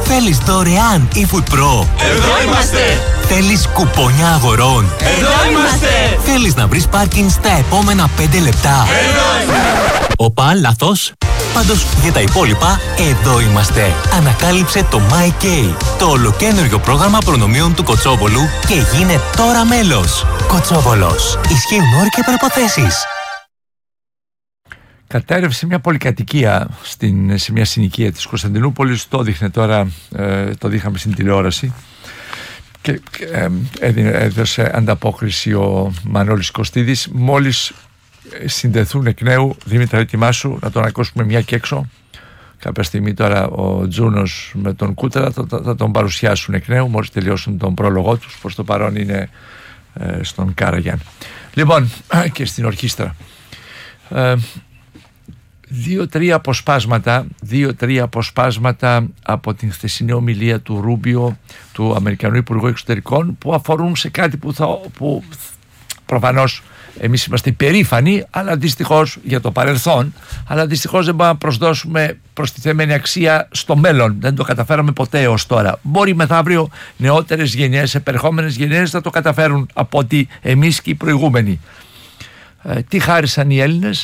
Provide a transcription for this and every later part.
Θέλεις δωρεάν eFood Pro? Εδώ είμαστε! Θέλεις κουπόνια αγορών? Εδώ είμαστε! Θέλεις να βρεις πάρκινγκ στα επόμενα 5 λεπτά? Εδώ είμαστε! Οπα, λάθος. Πάντως για τα υπόλοιπα, εδώ είμαστε. Ανακάλυψε το MyK, το ολοκαίνουργιο πρόγραμμα προνομίων του Κοτσόβολου και γίνε τώρα μέλος. Κοτσόβολος. Ισχύουν όροι και προϋποθέσεις. Κατέρευσε μια πολυκατοικία σε μια συνοικία της Κωνσταντινούπολης. Το δείχνε τώρα, το δείχαμε στην τηλεόραση και έδωσε ανταπόκριση ο Μανώλης Κωστίδης. Μόλις συνδεθούν εκ νέου, Δήμητρα, ετοιμάσου να τον ακούσουμε μια και έξω. Κάποια στιγμή τώρα ο Τζούνος με τον Κούτερα θα τον παρουσιάσουν εκ νέου μόλις τελειώσουν τον πρόλογό τους. Προς το παρόν είναι στον Κάραγιαν. Λοιπόν, και στην ορχήστρα. Δύο-τρία αποσπάσματα από την χθεσινή ομιλία του Ρούμπιο, του Αμερικανού Υπουργού Εξωτερικών, που αφορούν σε κάτι που προφανώς εμείς είμαστε υπερήφανοι, αλλά δυστυχώς για το παρελθόν, αλλά δυστυχώς δεν μπορούμε να προσδώσουμε προστιθέμενη αξία στο μέλλον. Δεν το καταφέραμε ποτέ έως τώρα. Μπορεί μεθαύριο νεότερες γενιές, επερχόμενες γενιές να το καταφέρουν από ότι εμείς και οι προηγούμενοι. Τι χάρισαν οι Έλληνες?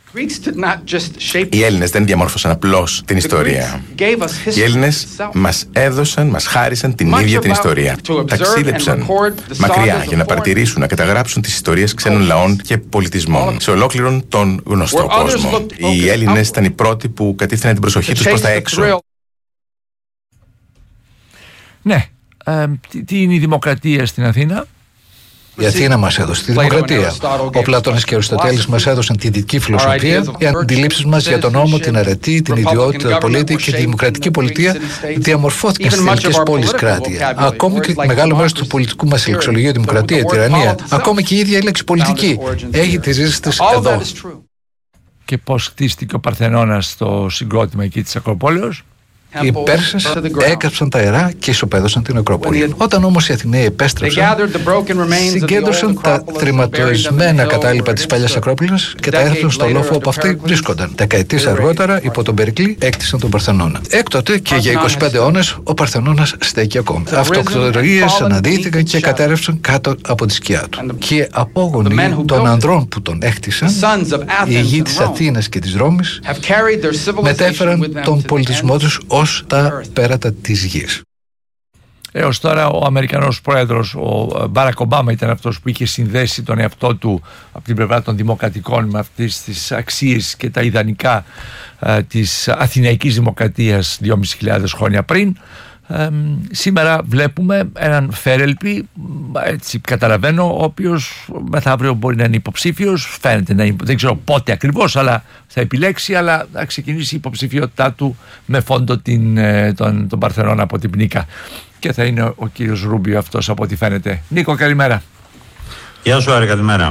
Οι Έλληνες δεν διαμόρφωσαν απλώς την ιστορία. Οι Έλληνες μας χάρισαν την ίδια την ιστορία. Ταξίδεψαν μακριά για να παρατηρήσουν, να καταγράψουν τις ιστορίες ξένων λαών και πολιτισμών σε ολόκληρον τον γνωστό κόσμο. Οι Έλληνες ήταν οι πρώτοι που κατήφθηναν την προσοχή τους προς τα έξω. Ναι, τι είναι η δημοκρατία στην Αθήνα? Η Αθήνα μας έδωσε τη δημοκρατία. Ο Πλάτωνας και ο Αριστοτέλης μας έδωσαν τη δυτική φιλοσοφία. Οι αντιλήψεις μας για τον νόμο, την αρετή, την ιδιότητα του πολίτη και τη δημοκρατική πολιτεία διαμορφώθηκαν στις ελληνικές πόλεις κράτη. Ακόμη και μεγάλο μέρος του πολιτικού μας λεξολογίου, δημοκρατία, τυραννία, ακόμη και η ίδια η λέξη πολιτική έχει τις ρίζες της εδώ. Και πώς χτίστηκε ο Παρθενώνας στο συγκρότημα εκεί της Ακροπόλεως? Οι Πέρσες έκαψαν τα ιερά και ισοπαίδωσαν την Ακρόπολη. Όταν όμως οι Αθηναίοι επέστρεψαν, συγκέντρωσαν τα τρυματοισμένα κατάλοιπα της παλιάς Ακρόπολης και τα έθεσαν στο λόφο όπου αυτοί βρίσκονταν. Δεκαετίες αργότερα, υπό τον Περικλή, έκτισαν τον Παρθενώνα. Έκτοτε και για 25 αιώνες ο Παρθενώνας στέκει ακόμη. Αυτοκτονίες αναδύθηκαν και κατέρευσαν κάτω από τη σκιά του. Και οι απόγονοι των ανδρών που τον έκτισαν, οι γη της Αθήνας και της Ρώμης, μετέφεραν τον πολιτισμό τους ως τα πέρατα της γης. Έως τώρα ο Αμερικανός πρόεδρος, ο Μπάρακ Ομπάμα, ήταν αυτός που είχε συνδέσει τον εαυτό του από την πλευρά των δημοκρατικών με αυτές τις αξίες και τα ιδανικά της αθηναϊκής δημοκρατίας 2.500 χρόνια πριν. Σήμερα βλέπουμε έναν Φέρελπη, έτσι καταλαβαίνω, ο οποίος μεθαύριο μπορεί να είναι υποψήφιος, φαίνεται να είναι, δεν ξέρω πότε ακριβώς, αλλά θα επιλέξει, αλλά θα ξεκινήσει η υποψηφιότητά του με φόντο τον Παρθενώνα από την Πνίκα, και θα είναι ο κύριος Ρούμπιο αυτός από ό,τι φαίνεται. Νίκο, καλημέρα. Γεια σου, Άρη, καλημέρα.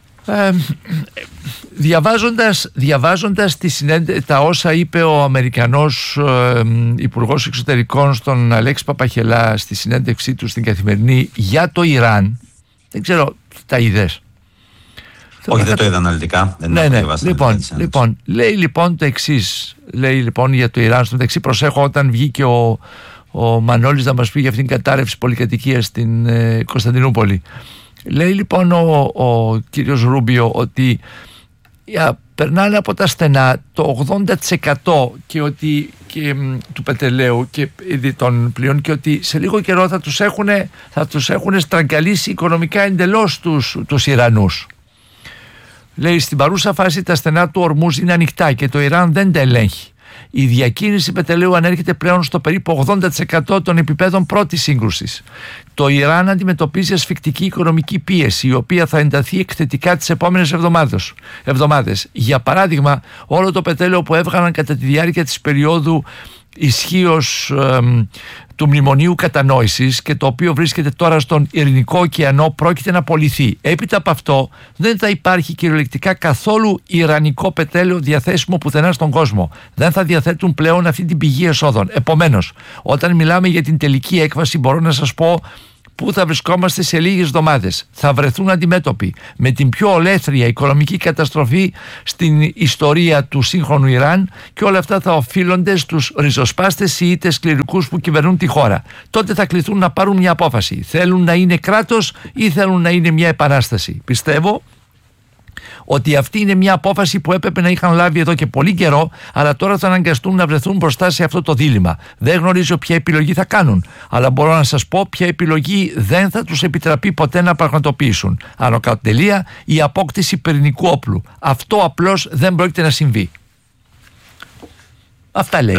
Διαβάζοντας τα όσα είπε ο Αμερικανός Υπουργός Εξωτερικών στον Αλέξη Παπαχελά στη συνέντευξή του στην Καθημερινή για το Ιράν, δεν ξέρω, τα είδες? Όχι, δεν το είδα αναλυτικά. Λοιπόν, λέει λοιπόν το εξής. Λέει λοιπόν για το Ιράν στο μεταξύ, προσέχω, όταν βγήκε ο Μανώλης να μας πει για αυτήν την κατάρρευση πολυκατοικίας στην Κωνσταντινούπολη. Λέει λοιπόν ο κύριος Ρούμπιο ότι περνάνε από τα στενά το 80% του πετρελαίου και των πλοίων, και ότι σε λίγο καιρό θα τους έχουν στραγγαλίσει οικονομικά εντελώς τους Ιρανούς. Λέει, στην παρούσα φάση τα στενά του Ορμούζ είναι ανοιχτά και το Ιράν δεν τα ελέγχει. Η διακίνηση πετρελαίου ανέρχεται πλέον στο περίπου 80% των επιπέδων πρώτης σύγκρουσης. Το Ιράν αντιμετωπίζει ασφικτική οικονομική πίεση, η οποία θα ενταθεί εκθετικά τις επόμενες εβδομάδες. Για παράδειγμα, όλο το πετρέλαιο που έβγαλαν κατά τη διάρκεια της περίοδου ισχύως του Μνημονίου Κατανόησης και το οποίο βρίσκεται τώρα στον Ειρηνικό ωκεανό πρόκειται να πωληθεί. Έπειτα από αυτό δεν θα υπάρχει κυριολεκτικά καθόλου ιρανικό πετρέλαιο διαθέσιμο πουθενά στον κόσμο. Δεν θα διαθέτουν πλέον αυτή την πηγή εσόδων. Επομένως, όταν μιλάμε για την τελική έκβαση, μπορώ να σας πω που θα βρισκόμαστε σε λίγες εβδομάδες. Θα βρεθούν αντιμέτωποι με την πιο ολέθρια οικονομική καταστροφή στην ιστορία του σύγχρονου Ιράν και όλα αυτά θα οφείλονται στους ριζοσπάστες Σιήτες κληρικούς που κυβερνούν τη χώρα. Τότε θα κληθούν να πάρουν μια απόφαση. Θέλουν να είναι κράτος ή θέλουν να είναι μια επανάσταση. Πιστεύω ότι αυτή είναι μια απόφαση που έπρεπε να είχαν λάβει εδώ και πολύ καιρό, αλλά τώρα θα αναγκαστούν να βρεθούν μπροστά σε αυτό το δίλημμα. Δεν γνωρίζω ποια επιλογή θα κάνουν, αλλά μπορώ να σας πω ποια επιλογή δεν θα τους επιτραπεί ποτέ να πραγματοποιήσουν. Άνω κάτω τελεία, η απόκτηση πυρηνικού όπλου. Αυτό απλώς δεν πρόκειται να συμβεί. Αυτά λέει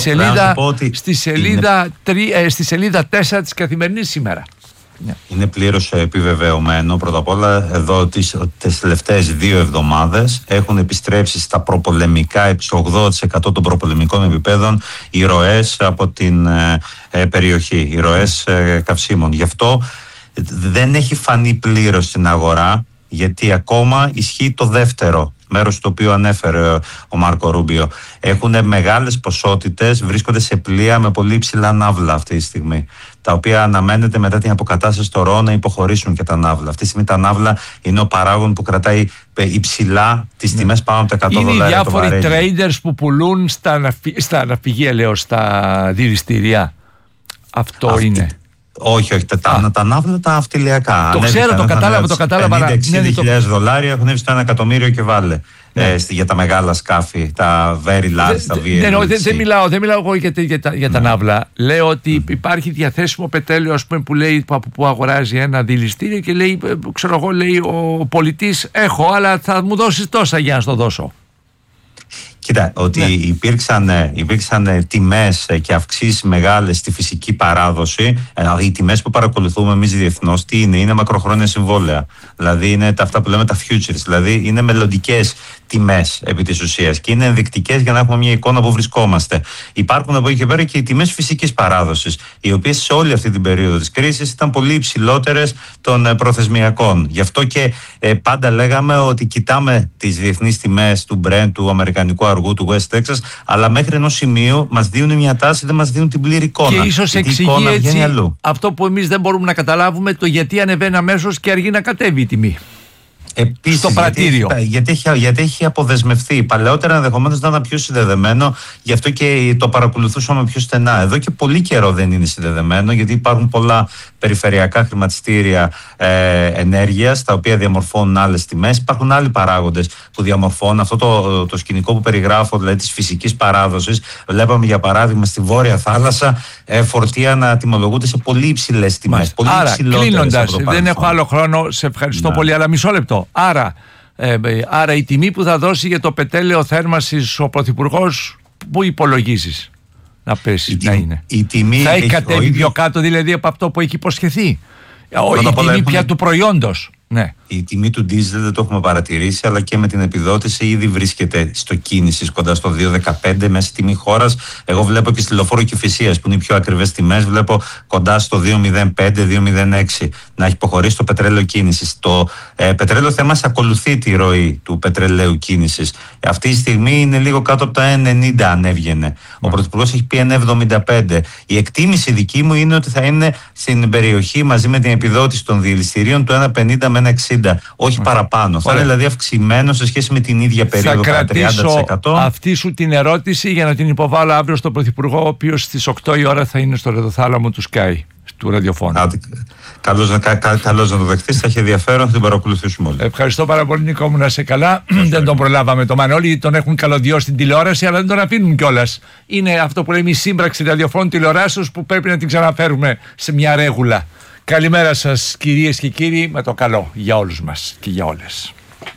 στη σελίδα 4 της Καθημερινής σήμερα. Είναι πλήρως επιβεβαιωμένο. Πρώτα απ' όλα, εδώ τις τελευταίες 2 εβδομάδες έχουν επιστρέψει στα προπολεμικά, στο 80% των προπολεμικών επιπέδων, οι ροές από την περιοχή, οι ροές καυσίμων. Γι' αυτό δεν έχει φανεί πλήρως στην αγορά, γιατί ακόμα ισχύει το δεύτερο μέρος το οποίο ανέφερε ο Μάρκο Ρούμπιο. Έχουν μεγάλες ποσότητες, βρίσκονται σε πλοία με πολύ υψηλά ναύλα αυτή τη στιγμή, τα οποία αναμένεται μετά την αποκατάσταση στο ΡΟ να υποχωρήσουν και τα ναύλα. Αυτή τη στιγμή τα ναύλα είναι ο παράγων που κρατάει υψηλά τις τιμές πάνω από τα $100. Είναι οι διάφοροι traders που πουλούν στα ναυπηγεία, λέω, στα δηληστήρια. Αυτό είναι. Όχι, τα ναύλα τα αυτιλιακά. Το ξέρω, το κατάλαβα. 50-60.000 δολάρια έχουν ανέβει στο 1 εκατομμύριο και βάλε. Για τα μεγάλα σκάφη, τα very large, τα VLCC. Δεν μιλάω εγώ για τα ναύλα. Λέω ότι υπάρχει διαθέσιμο πετρέλαιο, ας πούμε, που λέει που αγοράζει ένα δηληστήριο και λέει, ξέρω εγώ, λέει ο πολιτής, έχω, αλλά θα μου δώσεις τόσα για να στο δώσω. Κοίτα, ότι υπήρξαν τιμές και αυξήσεις μεγάλες στη φυσική παράδοση. Οι τιμές που παρακολουθούμε εμείς διεθνώς, τι είναι μακροχρόνια συμβόλαια. Δηλαδή είναι αυτά που λέμε τα futures, δηλαδή είναι μελλοντικές τιμές επί της ουσίας και είναι ενδεικτικές για να έχουμε μια εικόνα που βρισκόμαστε. Υπάρχουν από εκεί και πέρα και οι τιμές φυσικής παράδοσης, οι οποίες σε όλη αυτή την περίοδο της κρίσης ήταν πολύ υψηλότερες των προθεσμιακών. Γι' αυτό και πάντα λέγαμε ότι κοιτάμε τις διεθνείς τιμές του Brent, του αμερικανικού αργού, του West Texas, αλλά μέχρι ενός σημείου μας δίνουν μια τάση, δεν μας δίνουν την πλήρη εικόνα. Και ίσως εξηγεί έτσι αυτό που εμείς δεν μπορούμε να καταλάβουμε, το γιατί ανεβαίνει αμέσως και αργεί να κατέβει η τιμή. Επίσης, στο πρατήριο. Γιατί έχει αποδεσμευτεί. Παλαιότερα ενδεχομένως να ήταν πιο συνδεδεμένο, γι' αυτό και το παρακολουθούσαμε πιο στενά. Εδώ και πολύ καιρό δεν είναι συνδεδεμένο, γιατί υπάρχουν πολλά περιφερειακά χρηματιστήρια ενέργειας, τα οποία διαμορφώνουν άλλες τιμές. Υπάρχουν άλλοι παράγοντες που διαμορφώνουν αυτό το σκηνικό που περιγράφω, δηλαδή της φυσικής παράδοσης. Βλέπαμε για παράδειγμα στη Βόρεια Θάλασσα φορτία να τιμολογούνται σε πολύ υψηλές τιμές. Άρα, κλείνοντας, δεν έχω άλλο χρόνο, σε ευχαριστώ πολύ, αλλά μισό λεπτό. Άρα η τιμή που θα δώσει για το πετρέλαιο θέρμανσης ο Πρωθυπουργός, πού υπολογίζεις να πέσει, να είναι? Θα έχει κατέβει πιο κάτω δηλαδή από αυτό που έχει υποσχεθεί? Η τιμή πια του προϊόντος. Ναι. Η τιμή του ντίζελ δεν το έχουμε παρατηρήσει, αλλά και με την επιδότηση ήδη βρίσκεται στο κίνησης κοντά στο 2,15 μέσα στη τιμή χώρας. Εγώ βλέπω και στη Λεωφόρο Κηφισίας, που είναι οι πιο ακριβές τιμές, βλέπω κοντά στο 2,05-2,06 να έχει υποχωρήσει το πετρέλαιο κίνησης. Το πετρέλαιο θέμα ακολουθεί τη ροή του πετρελαίου κίνησης. Αυτή τη στιγμή είναι λίγο κάτω από τα 1,90 αν έβγαινε. Ο Πρωθυπουργός έχει πει 1,75. Η εκτίμηση δική μου είναι ότι θα είναι στην περιοχή μαζί με την επιδότηση των διελιστηρίων του 1,50 με 1,60, όχι παραπάνω. Θα είναι δηλαδή αυξημένο σε σχέση με την ίδια περίοδο κατά 30%. Θα κρατήσω αυτή σου την ερώτηση για να την υποβάλω αύριο στον Πρωθυπουργό, ο οποίος στις 8 η ώρα θα είναι στο ρεδοθάλαμο του Sky, του ραδιοφώνου. Καλώς να το δεχτείς, θα έχει ενδιαφέρον, θα την παρακολουθήσουμε όλοι. Ευχαριστώ πάρα πολύ, Νικό μου, να είσαι καλά. Δεν τον προλάβαμε το Μανώλη, τον έχουν καλωδιώσει στην τηλεόραση, αλλά δεν τον αφήνουν κιόλας. Είναι αυτό που λέμε η σύμπραξη ραδιοφώνου τηλεοράσεως που πρέπει να την ξαναφέρουμε σε μια ρέγουλα. Καλημέρα σας κυρίες και κύριοι, με το καλό για όλους μας και για όλες.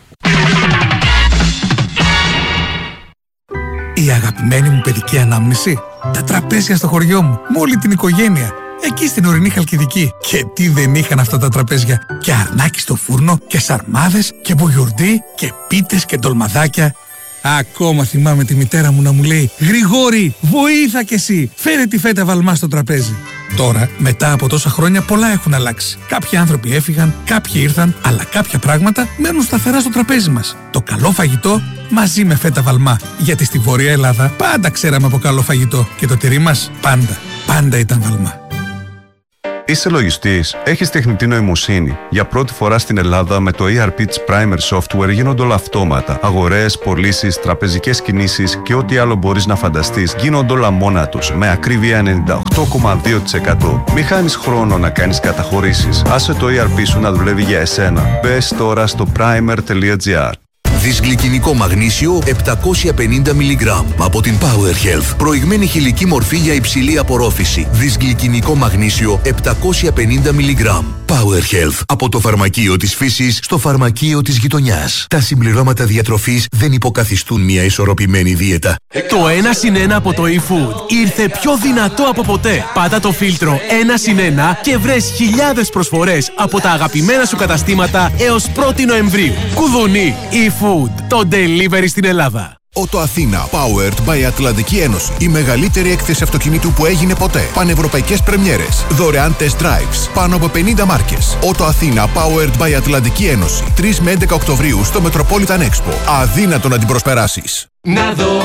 Η αγαπημένη μου παιδική ανάμνηση, τα τραπέζια στο χωριό μου, με όλη την οικογένεια, εκεί στην ορεινή Χαλκιδική. Και τι δεν είχαν αυτά τα τραπέζια, και αρνάκι στο φούρνο και σαρμάδες και μπουγιουρντί και πίτες και ντολμαδάκια. Ακόμα θυμάμαι τη μητέρα μου να μου λέει «Γρηγόρη, βοήθα κι εσύ, φέρε τη φέτα βαλμά στο τραπέζι». Τώρα, μετά από τόσα χρόνια, πολλά έχουν αλλάξει. Κάποιοι άνθρωποι έφυγαν, κάποιοι ήρθαν, αλλά κάποια πράγματα μένουν σταθερά στο τραπέζι μας. Το καλό φαγητό μαζί με φέτα βαλμά. Γιατί στη Βόρεια Ελλάδα πάντα ξέραμε από καλό φαγητό και το τυρί μας πάντα ήταν βαλμά. Είσαι λογιστής, έχεις τεχνητή νοημοσύνη. Για πρώτη φορά στην Ελλάδα με το ERP της Primer Software γίνονται όλα αυτόματα. Αγορές, πωλήσεις, τραπεζικές κινήσεις και ό,τι άλλο μπορείς να φανταστείς γίνονται όλα μόνα τους με ακρίβεια 98,2%. Μη χάνεις χρόνο να κάνεις καταχωρήσεις. Άσε το ERP σου να δουλεύει για εσένα. Μπες τώρα στο primer.gr. Δυσγλυκινικό μαγνήσιο 750 mg από την Power Health. Προηγμένη χηλική μορφή για υψηλή απορρόφηση. Δυσγλυκινικό μαγνήσιο 750 mg. Power Health. Από το φαρμακείο της φύσης στο φαρμακείο της γειτονιάς. Τα συμπληρώματα διατροφής δεν υποκαθιστούν μια ισορροπημένη δίαιτα. Το 1+1 από το eFood ήρθε πιο δυνατό από ποτέ. Πάτα το φίλτρο 1+1 και βρες χιλιάδες προσφορές από τα αγαπημένα σου καταστήματα έως 1η Νοεμβρίου. Κουδουνί eFood, το delivery στην Ελλάδα. Ότο Αθήνα, powered by Ατλαντική Ένωση. Η μεγαλύτερη έκθεση αυτοκινήτου που έγινε ποτέ. Πανευρωπαϊκές πρεμιέρες. Δωρεάν test drives. Πάνω από 50 μάρκες. Ότο Αθήνα, powered by Ατλαντική Ένωση. 3 με 11 Οκτωβρίου στο Metropolitan Expo. Αδύνατο να την προσπεράσεις. Να δω